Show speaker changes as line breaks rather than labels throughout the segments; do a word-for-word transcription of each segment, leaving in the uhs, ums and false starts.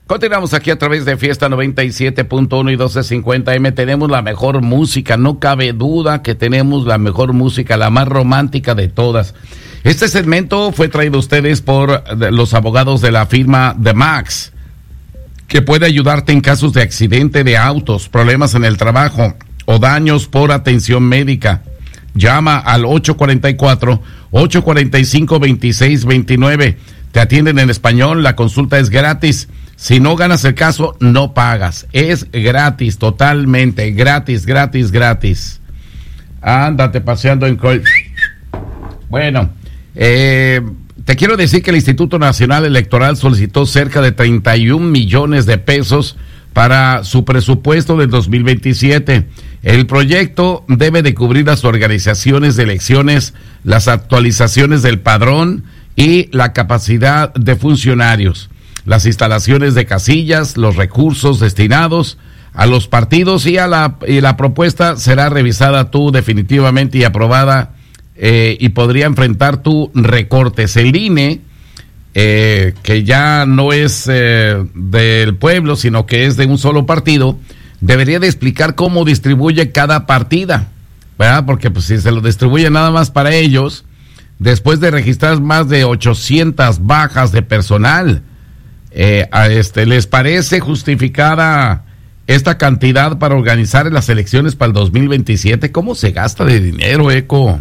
Continuamos aquí a través de Fiesta noventa y siete punto uno y doce cincuenta eme. Tenemos la mejor música, no cabe duda que tenemos la mejor música, la más romántica de todas. Este segmento fue traído a ustedes por los abogados de la firma The Max, que puede ayudarte en casos de accidente de autos, problemas en el trabajo o daños por atención médica. Llama al ocho cuatro cuatro, ocho cuatro cinco, dos seis dos nueve. Te atienden en español, la consulta es gratis. Si no ganas el caso, no pagas. Es gratis, totalmente, gratis, gratis, gratis. Ándate paseando en... Bueno, eh, te quiero decir que el Instituto Nacional Electoral solicitó cerca de treinta y un millones de pesos para su presupuesto del dos mil veintisiete. El proyecto debe de cubrir las organizaciones de elecciones, las actualizaciones del padrón y la capacidad de funcionarios, las instalaciones de casillas, los recursos destinados a los partidos y a la y la propuesta será revisada tú definitivamente y aprobada eh, y podría enfrentar tu recortes. El I N E, eh, que ya no es eh, del pueblo, sino que es de un solo partido, debería de explicar cómo distribuye cada partida, ¿verdad? Porque pues si se lo distribuye nada más para ellos, después de registrar más de ochocientas bajas de personal, Eh, a este, ¿les parece justificada esta cantidad para organizar las elecciones para el dos mil veintisiete? ¿Cómo se gasta de dinero, Eco?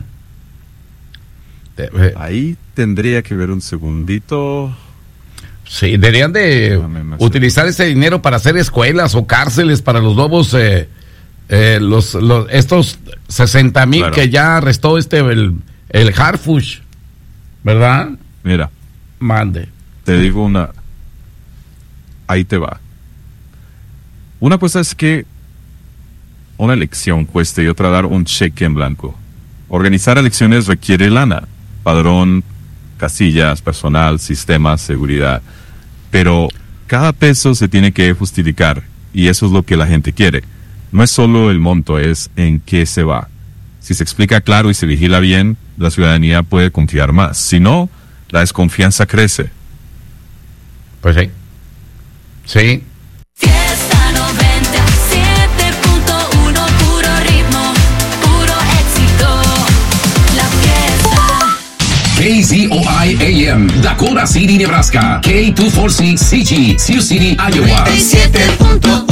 De, eh,
Ahí tendría que ver un segundito.
Sí, deberían de utilizar ese dinero para hacer escuelas o cárceles para los nuevos, eh, eh, los, los, estos sesenta mil claro. que ya arrestó este, el, el Harfuch, ¿verdad?
Mira.
Mande.
Te digo una... Ahí te va. Una cosa es que una elección cueste y otra dar un cheque en blanco. Organizar elecciones requiere lana, padrón, casillas, personal, sistemas, seguridad. Pero cada peso se tiene que justificar y eso es lo que la gente quiere. No es solo el monto, es en qué se va. Si se explica claro y se vigila bien, la ciudadanía puede confiar más. Si no, la desconfianza crece.
Pues sí. Sí.
Fiesta noventa y siete punto uno, puro ritmo, puro éxito. La fiesta.
K Z O I A M, Dakota City, Nebraska. K doscientos cuarenta y seis C G, Sioux City, Iowa.
noventa y siete punto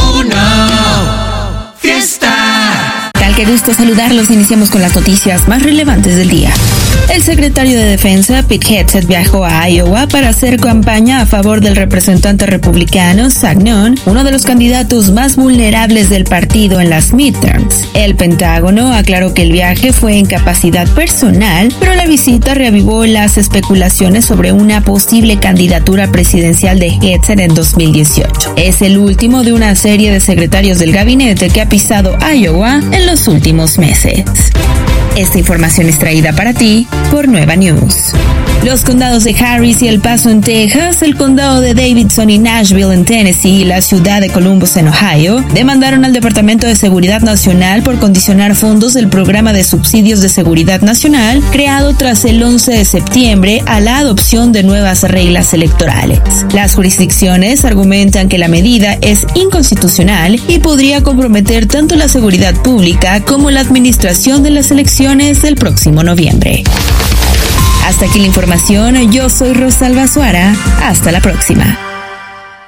uno. Fiesta.
Tal que gusto saludarlos, iniciamos con las noticias más relevantes del día. El secretario de Defensa, Pete Hegseth, viajó a Iowa para hacer campaña a favor del representante republicano, Zach Nunn, uno de los candidatos más vulnerables del partido en las midterms. El Pentágono aclaró que el viaje fue en capacidad personal, pero la visita reavivó las especulaciones sobre una posible candidatura presidencial de Hegseth en dos mil dieciocho. Es el último de una serie de secretarios del gabinete que ha pisado Iowa en los últimos meses. Esta información es traída para ti por Nueva News. Los condados de Harris y El Paso en Texas, el condado de Davidson y Nashville en Tennessee y la ciudad de Columbus en Ohio demandaron al Departamento de Seguridad Nacional por condicionar fondos del programa de subsidios de seguridad nacional creado tras el once de septiembre a la adopción de nuevas reglas electorales. Las jurisdicciones argumentan que la medida es inconstitucional y podría comprometer tanto la seguridad pública como la administración de las elecciones del próximo noviembre. Hasta aquí la información, yo soy Rosalba Suara, hasta la próxima.